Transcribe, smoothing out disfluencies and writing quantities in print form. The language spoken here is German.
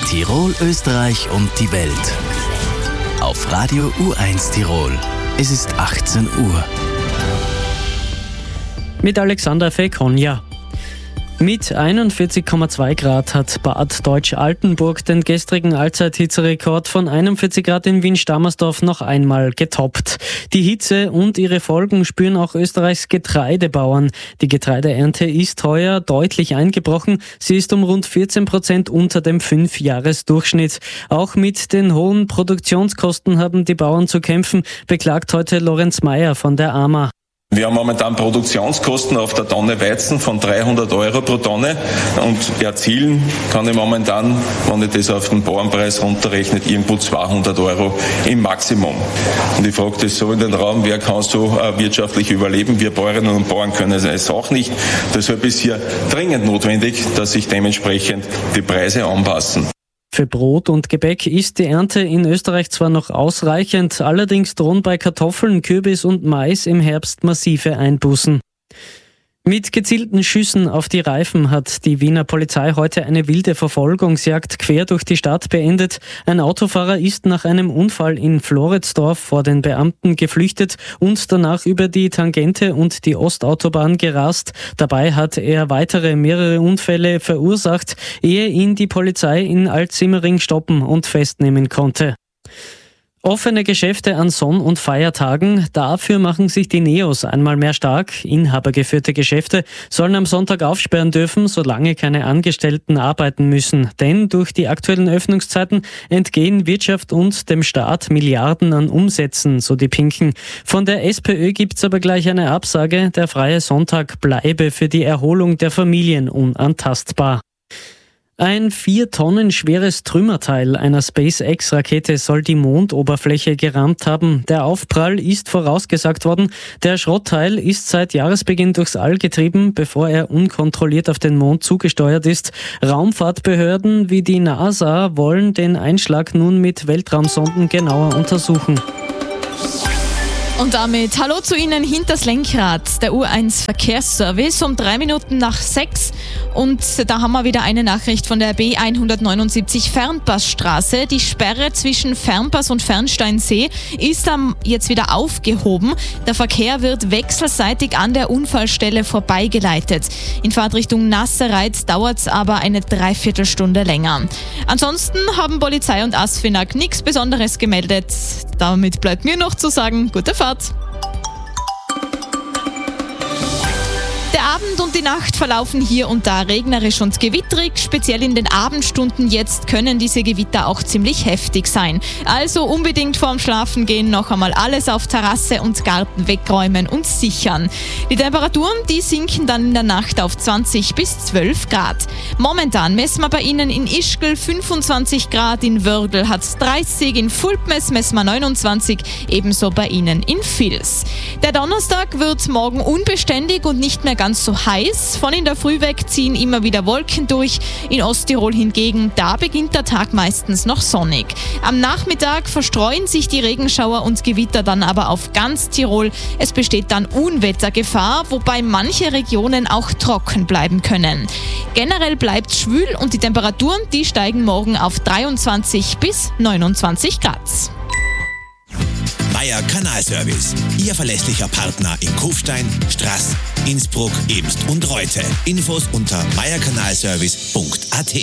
Tirol, Österreich und die Welt. Auf Radio U1 Tirol. Es ist 18 Uhr. Mit Alexander Fekonja. Mit 41,2 Grad hat Bad Deutsch-Altenburg den gestrigen Allzeithitzerekord von 41 Grad in Wien-Stammersdorf noch einmal getoppt. Die Hitze und ihre Folgen spüren auch Österreichs Getreidebauern. Die Getreideernte ist heuer deutlich eingebrochen. Sie ist um rund 14% unter dem 5-Jahres-Durchschnitt. Auch mit den hohen Produktionskosten haben die Bauern zu kämpfen, beklagt heute Lorenz Meyer von der AMA. Wir haben momentan Produktionskosten auf der Tonne Weizen von 300 Euro pro Tonne und erzielen kann ich momentan, wenn ich das auf den Bauernpreis runterrechne, irgendwo 200 Euro im Maximum. Und ich frage das so in den Raum, wer kann so wirtschaftlich überleben? Wir Bäuerinnen und Bauern können es auch nicht. Deshalb ist hier dringend notwendig, dass sich dementsprechend die Preise anpassen. Für Brot und Gebäck ist die Ernte in Österreich zwar noch ausreichend, allerdings drohen bei Kartoffeln, Kürbis und Mais im Herbst massive Einbußen. Mit gezielten Schüssen auf die Reifen hat die Wiener Polizei heute eine wilde Verfolgungsjagd quer durch die Stadt beendet. Ein Autofahrer ist nach einem Unfall in Floridsdorf vor den Beamten geflüchtet und danach über die Tangente und die Ostautobahn gerast. Dabei hat er mehrere Unfälle verursacht, ehe ihn die Polizei in Altsimmering stoppen und festnehmen konnte. Offene Geschäfte an Sonn- und Feiertagen, dafür machen sich die Neos einmal mehr stark. Inhabergeführte Geschäfte sollen am Sonntag aufsperren dürfen, solange keine Angestellten arbeiten müssen. Denn durch die aktuellen Öffnungszeiten entgehen Wirtschaft und dem Staat Milliarden an Umsätzen, so die Pinken. Von der SPÖ gibt's aber gleich eine Absage, der freie Sonntag bleibe für die Erholung der Familien unantastbar. Ein 4 Tonnen schweres Trümmerteil einer SpaceX-Rakete soll die Mondoberfläche gerammt haben. Der Aufprall ist vorausgesagt worden. Der Schrottteil ist seit Jahresbeginn durchs All getrieben, bevor er unkontrolliert auf den Mond zugesteuert ist. Raumfahrtbehörden wie die NASA wollen den Einschlag nun mit Weltraumsonden genauer untersuchen. Und damit hallo zu Ihnen hinters Lenkrad, der U1 Verkehrsservice um 3:03. Und da haben wir wieder eine Nachricht von der B179 Fernpassstraße. Die Sperre zwischen Fernpass und Fernsteinsee ist jetzt wieder aufgehoben. Der Verkehr wird wechselseitig an der Unfallstelle vorbeigeleitet. In Fahrtrichtung Nassereit dauert es aber eine Dreiviertelstunde länger. Ansonsten haben Polizei und ASFINAG nichts Besonderes gemeldet. Damit bleibt mir noch zu sagen, gute Fahrt. Der Abend und die Nacht verlaufen hier und da regnerisch und gewitterig. Speziell in den Abendstunden jetzt können diese Gewitter auch ziemlich heftig sein. Also unbedingt vorm Schlafengehen noch einmal alles auf Terrasse und Garten wegräumen und sichern. Die Temperaturen, die sinken dann in der Nacht auf 20 bis 12 Grad. Momentan messen wir bei Ihnen in Ischgl 25 Grad, in Wörgl hat es 30, in Fulpmes messen wir 29, ebenso bei Ihnen in Vils. Der Donnerstag wird morgen unbeständig und nicht mehr ganz so heiß. Von in der Früh weg ziehen immer wieder Wolken durch. In Osttirol hingegen, da beginnt der Tag meistens noch sonnig. Am Nachmittag verstreuen sich die Regenschauer und Gewitter dann aber auf ganz Tirol. Es besteht dann Unwettergefahr, wobei manche Regionen auch trocken bleiben können. Generell bleibt es schwül und die Temperaturen, die steigen morgen auf 23 bis 29 Grad. Meier Kanalservice, Ihr verlässlicher Partner in Kufstein, Straß, Innsbruck, Eemst und Reute. Infos unter meierkanalservice.at.